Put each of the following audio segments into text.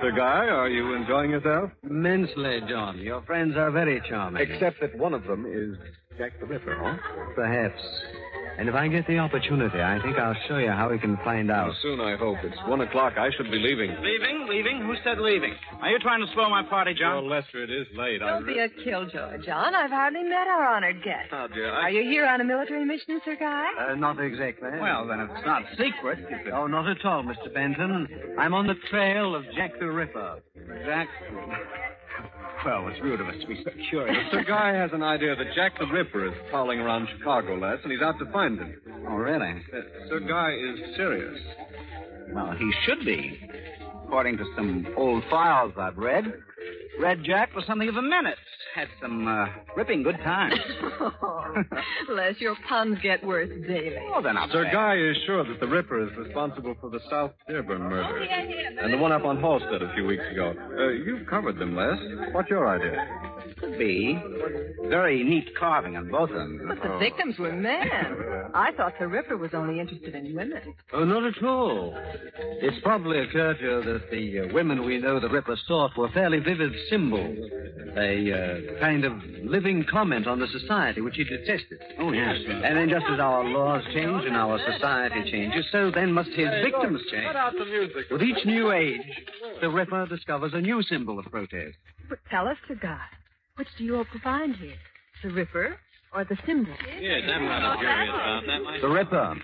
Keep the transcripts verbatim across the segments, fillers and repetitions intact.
Sir Guy, are you enjoying yourself? Immensely, John. Your friends are very charming. Except that one of them is Jack the Ripper, huh? Perhaps. And if I get the opportunity, I think I'll show you how we can find out. Soon, I hope. It's one o'clock. I should be leaving. Leaving? Leaving? Who said leaving? Are you trying to spoil my party, John? Well, Lester, it is late. Don't I... be a killjoy, John. I've hardly met our honored guest. Oh, dear. I... Are you here on a military mission, Sir Guy? Uh, not exactly. Well, then it's not secret. You could... Oh, not at all, Mister Benton. I'm on the trail of Jack the Ripper. Jack? Well, it's rude of us to be so curious. Sir Guy has an idea that Jack the Ripper is prowling around Chicago, Les, and he's out to find him. Oh, really? Uh, Sir Guy is serious. Well, he should be. According to some old files I've read, Red Jack was something of a menace. Had some uh, ripping good times. Oh, Les, your puns get worse daily. Oh, then I'll Sir say. Guy is sure that the Ripper is responsible for the South Dearborn murder. And the one up on Halstead a few weeks ago. Uh, you've covered them, Les. What's your idea? Could be. Very neat carving on both of them. But the victims were men. I thought the Ripper was only interested in women. Oh, not at all. It's probably occurred to you that the uh, women we know the Ripper sought were fairly vivid symbols. A uh, kind of living comment on the society which he detested. Oh, yes. And then just as our laws change and our society changes, so then must his victims change. Cut out the music. With each new age, the Ripper discovers a new symbol of protest. But tell us, Sir Guy, which do you hope to find here? The Ripper or the symbol? Yes, I'm rather curious about that myself. The Ripper.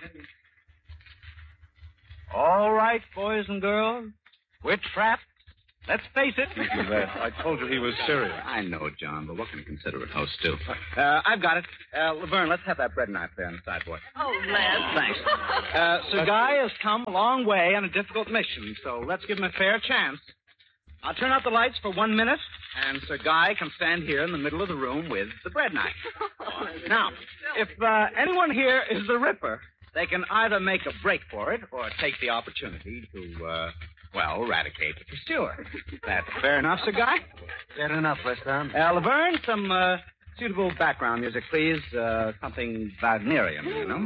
All right, boys and girls. We're trapped. Let's face it. Les, I told you he was serious. I know, John, but what can a considerate host do? Uh, I've got it. Uh, Laverne, let's have that bread knife there on the sideboard. Oh, Les. Thanks. Uh, Sir Guy has come a long way on a difficult mission, so let's give him a fair chance. I'll turn out the lights for one minute, and Sir Guy can stand here in the middle of the room with the bread knife. Now, if uh, anyone here is the Ripper, they can either make a break for it or take the opportunity to, uh, well, eradicate the pursuer. That's fair enough, Sir Guy? Fair enough, Lester. Uh, Laverne, some uh, suitable background music, please. Uh, something Wagnerian, you know.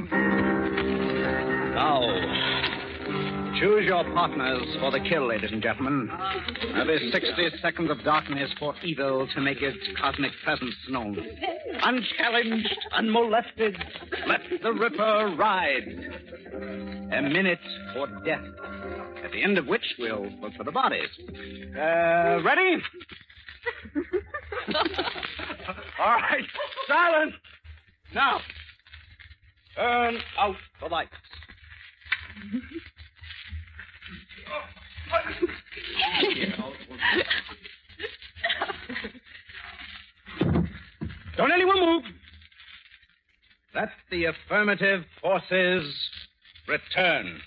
Now, choose your partners for the kill, ladies and gentlemen. There is sixty seconds of darkness for evil to make its cosmic presence known. Unchallenged, unmolested, let the Ripper ride. A minute for death, at the end of which we'll look for the bodies. Uh, ready? All right, silence. Now, turn out the lights. Don't anyone move. Let the affirmative forces return.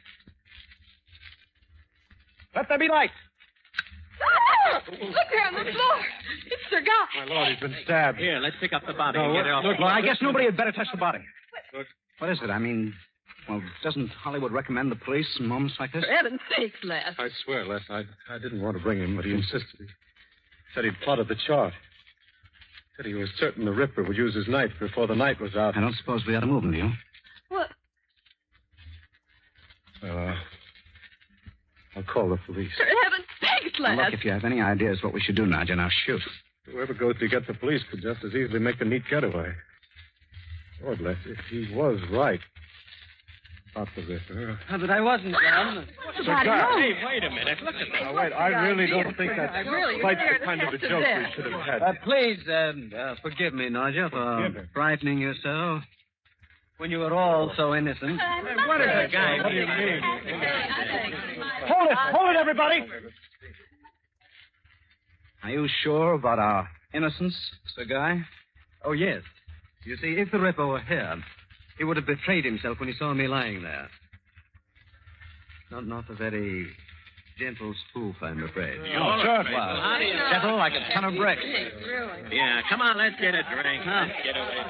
Let there be light. Ah! Look there on the floor. It's Sir Guy. My Lord, he's been stabbed. Here, let's pick up the body No, and get it look, off. look, Well, I guess nobody had better touch the body. Look. What is it? I mean, well, doesn't Hollywood recommend the police in moments like this? For heaven's sakes, Les. I swear, Les, I, I didn't want to bring him, but he insisted. He said he'd plotted the chart. Said he was certain the Ripper would use his knife before the night was out. I don't suppose we ought to move him, do you? What? Well, uh, I'll call the police. For heaven's sakes, Les. Now, look, if you have any ideas what we should do, Nadja, now shoot. Whoever goes to get the police could just as easily make a neat getaway. Lord, Les, if he was right about the Ripper. Oh, but I wasn't, John. What's about him? Hey, wait a minute. Look at Now, wait, I really don't think that's I'm really quite scared the kind of a to joke death. we should have had. Uh, please, um, uh, forgive me, Nadja, Forgive for him. frightening you so. When you were all so innocent. what is the guy? What do you mean? Hold it! Hold it, everybody! Are you sure about our innocence, Sir Guy? Oh, yes. You see, if the Ripper were here, he would have betrayed himself when he saw me lying there. Not, not a very gentle spoof, I'm afraid. Oh, sure it was. How do you... Gentle like a ton of bricks. Yeah, come on, let's get a drink. Let's get away.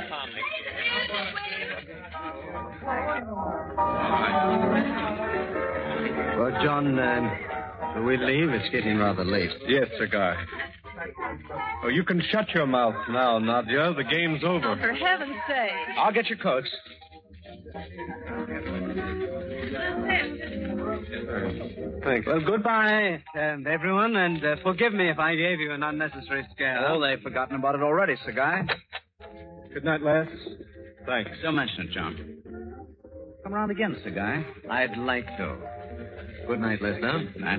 Well, John, um, shall we leave? It's getting rather late. Yes, Sir Guy. Oh, you can shut your mouth now, Nadia. The game's over. For heaven's sake. I'll get your coats. Thanks. Well, goodbye, um, everyone, and uh, forgive me if I gave you an unnecessary scare. Oh, they've forgotten about it already, Sir Guy. Good night, lads. Thanks. Don't mention it, John. Come around again, Sir Guy. I'd like to. Good night, Lester. Good night.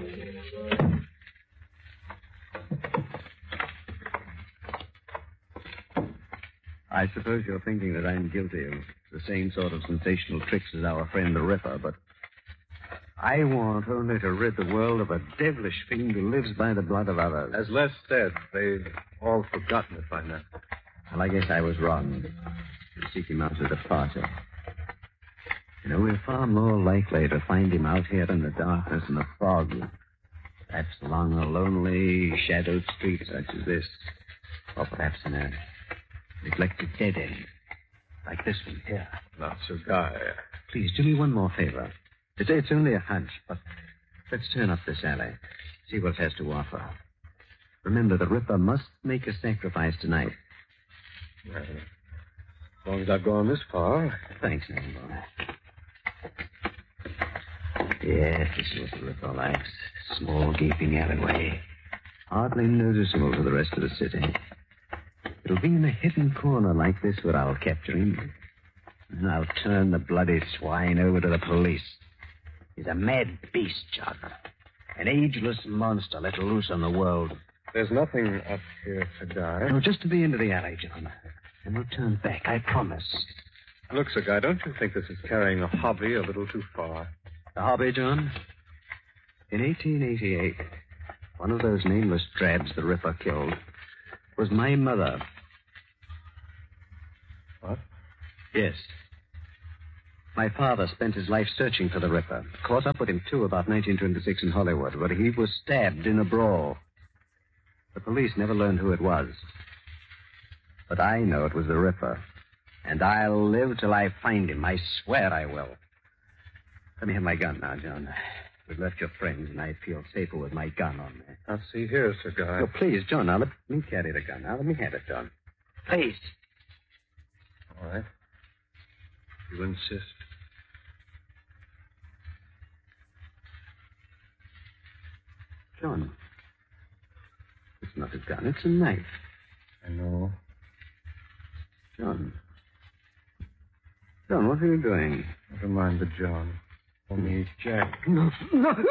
I suppose you're thinking that I'm guilty of the same sort of sensational tricks as our friend the Ripper, but I want only to rid the world of a devilish fiend who lives by the blood of others. As Les said, they've all forgotten it by now. Well, I guess I was wrong to seek him out at a party. You know, we're far more likely to find him out here in the darkness and the fog. Perhaps along a lonely, shadowed street such as this. Or perhaps in a neglected dead end. Like this one here. Not so Guy. Please, do me one more favor. It's, it's only a hunch, but let's turn up this alley. See what it has to offer. Remember, the Ripper must make a sacrifice tonight. Well, as long as I've gone this far. Thanks, Nanbo. Yes, this is what the Ripper likes. Small, gaping alleyway. Hardly noticeable to the rest of the city. It'll be in a hidden corner like this where I'll capture him. And I'll turn the bloody swine over to the police. He's a mad beast, John. An ageless monster let loose on the world. There's nothing up here, Sir Guy. No, just to the end of the alley, John. And we'll turn back, I promise. Look, Sir Guy, don't you think this is carrying the hobby a little too far? The hobby, John? In eighteen eighty-eight, one of those nameless drabs the Ripper killed was my mother. What? Yes. My father spent his life searching for the Ripper. Caught up with him, too, about nineteen twenty-six in Hollywood, where he was stabbed in a brawl. The police never learned who it was. But I know it was the Ripper. And I'll live till I find him. I swear I will. Let me have my gun now, John. We've left your friends, and I feel safer with my gun on me. Now, see here, Sir Guy. Oh, please, John, now let me carry the gun. Now, let me have it, John. Please. All right. You insist. John, it's not a gun, it's a knife. I know. John. John, what are you doing? Never mind the John. Only Jack. No, no.